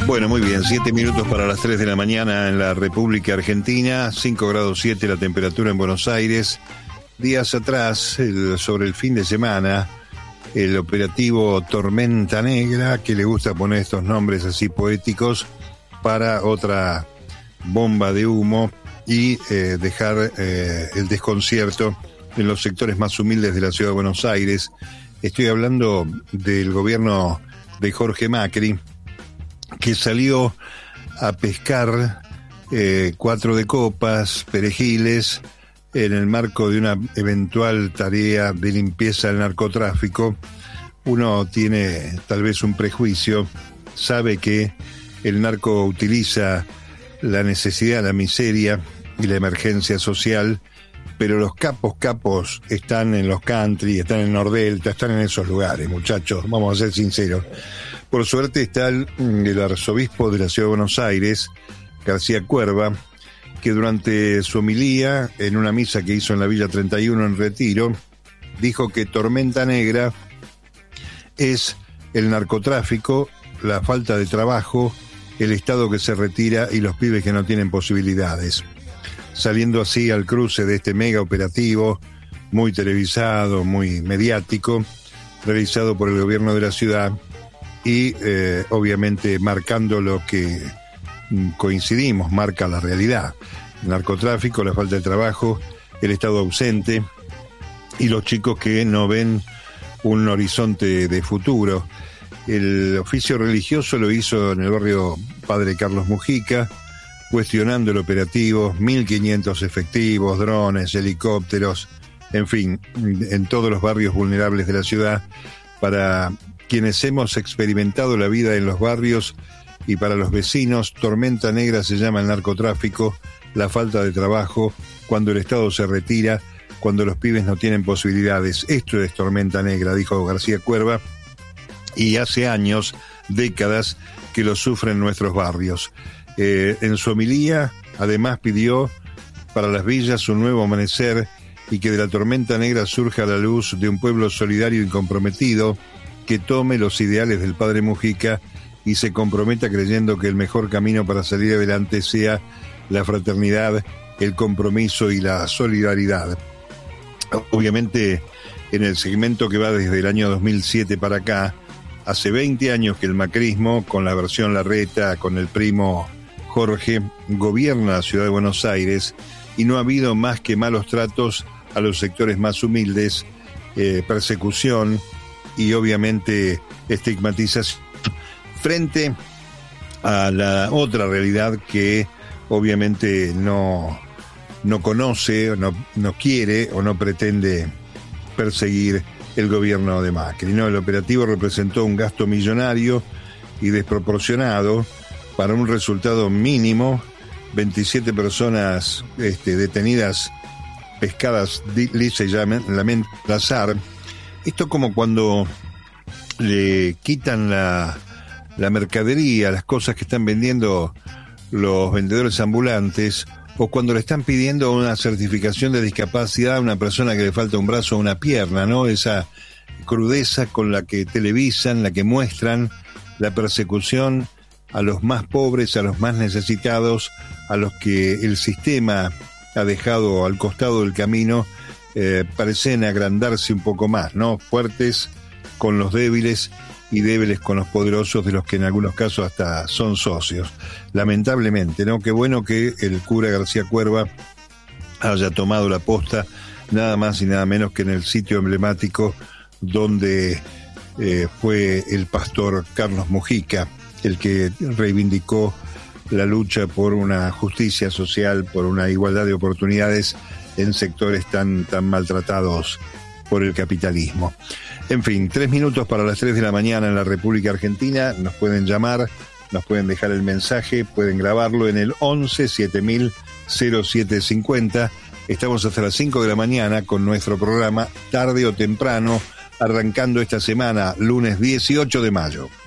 Bueno, muy bien, 7 minutos para las 3 de la mañana en la República Argentina, 5 grados 7 la temperatura en Buenos Aires. Días atrás, sobre el fin de semana, el operativo Tormenta Negra, que le gusta poner estos nombres así poéticos, para otra bomba de humo y dejar el desconcierto en los sectores más humildes de la ciudad de Buenos Aires. Estoy hablando del gobierno de Jorge Macri, que salió a pescar 4 de copas, perejiles, en el marco de una eventual tarea de limpieza del narcotráfico. Uno tiene tal vez un prejuicio, sabe que el narco utiliza la necesidad, la miseria y la emergencia social, pero los capos están en los country, están en Nordelta, están en esos lugares, muchachos, vamos a ser sinceros. Por suerte está el arzobispo de la Ciudad de Buenos Aires, García Cuerva, que durante su homilía, en una misa que hizo en la Villa 31 en Retiro, dijo que Tormenta Negra es el narcotráfico, la falta de trabajo, el Estado que se retira y los pibes que no tienen posibilidades. Saliendo así al cruce de este mega operativo, muy televisado, muy mediático, realizado por el gobierno de la ciudad, y obviamente marcando lo que coincidimos, marca la realidad: el narcotráfico, la falta de trabajo, el Estado ausente y los chicos que no ven un horizonte de futuro. El oficio religioso lo hizo en el barrio Padre Carlos Mujica, cuestionando el operativo, 1.500 efectivos, drones, helicópteros, en fin, en todos los barrios vulnerables de la ciudad. Para quienes hemos experimentado la vida en los barrios y para los vecinos, Tormenta Negra se llama el narcotráfico, la falta de trabajo, cuando el Estado se retira, cuando los pibes no tienen posibilidades. Esto es Tormenta Negra, dijo García Cuerva, y hace años, décadas, que lo sufren nuestros barrios. En su homilía, además, pidió para las villas un nuevo amanecer y que de la Tormenta Negra surja la luz de un pueblo solidario y comprometido, que tome los ideales del padre Mujica y se comprometa creyendo que el mejor camino para salir adelante sea la fraternidad, el compromiso y la solidaridad. Obviamente, en el segmento que va desde el año 2007 para acá, hace 20 años que el macrismo, con la versión Larreta, con el primo Jorge, gobierna la ciudad de Buenos Aires y no ha habido más que malos tratos a los sectores más humildes, persecución y obviamente estigmatización, frente a la otra realidad que obviamente no conoce, no quiere o no pretende perseguir el gobierno de Macri, ¿no? El operativo representó un gasto millonario y desproporcionado para un resultado mínimo: 27 personas detenidas, pescadas lisa y llanamente al azar. Esto como cuando le quitan la mercadería, las cosas que están vendiendo los vendedores ambulantes, o cuando le están pidiendo una certificación de discapacidad a una persona que le falta un brazo o una pierna, ¿no? Esa crudeza con la que televisan, la que muestran la persecución a los más pobres, a los más necesitados, a los que el sistema ha dejado al costado del camino. Parecen agrandarse un poco más, ¿no? Fuertes con los débiles y débiles con los poderosos, de los que en algunos casos hasta son socios. Lamentablemente, ¿no? Qué bueno que el cura García Cuerva haya tomado la posta, nada más y nada menos que en el sitio emblemático donde fue el pastor Carlos Mujica el que reivindicó la lucha por una justicia social, por una igualdad de oportunidades en sectores tan maltratados por el capitalismo. En fin, 3 minutos para las 3 de la mañana en la República Argentina. Nos pueden llamar, nos pueden dejar el mensaje, pueden grabarlo en el 11 7000 0750. Estamos hasta las 5 de la mañana con nuestro programa Tarde o Temprano, arrancando esta semana, lunes 18 de mayo.